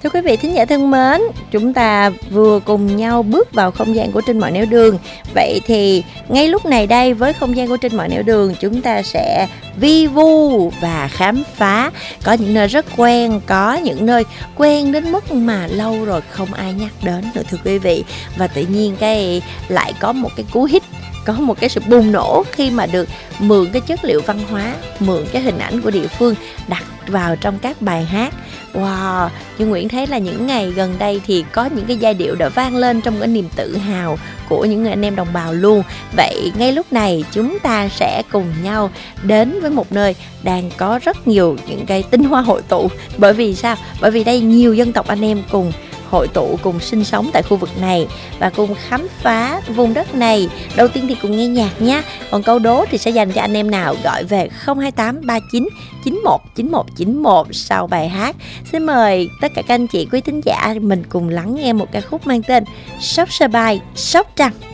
Thưa quý vị thính giả thân mến, chúng ta vừa cùng nhau bước vào không gian của Trên Mọi Nẻo Đường. Vậy thì ngay lúc này đây, với không gian của Trên Mọi Nẻo Đường, chúng ta sẽ vi vu và khám phá. Có những nơi rất quen, có những nơi quen đến mức mà lâu rồi không ai nhắc đến nữa thưa quý vị. Và tự nhiên cái lại có một cái cú hit, có một cái sự bùng nổ khi mà được mượn cái chất liệu văn hóa, mượn cái hình ảnh của địa phương đặt vào trong các bài hát. Wow, Như Nguyễn thấy là những ngày gần đây thì có những cái giai điệu đã vang lên trong cái niềm tự hào của những người anh em đồng bào luôn. Vậy ngay lúc này chúng ta sẽ cùng nhau đến với một nơi đang có rất nhiều những cái tinh hoa hội tụ. Bởi vì sao? Bởi vì đây nhiều dân tộc anh em cùng hội tụ, cùng sinh sống tại khu vực này và cùng khám phá vùng đất này. Đầu tiên thì cùng nghe nhạc nhé. Còn câu đố thì sẽ dành cho anh em nào gọi về 028 39 91 91 91 sau bài hát. Xin mời tất cả các anh chị quý thính giả mình cùng lắng nghe một ca khúc mang tên Sóc Sơ Bài Sóc Trăng.